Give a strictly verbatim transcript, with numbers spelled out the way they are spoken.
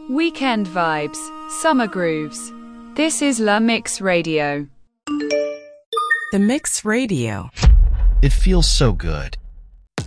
Weekend vibes, summer grooves. This is La Mix Radio. The Mix Radio. It feels so good.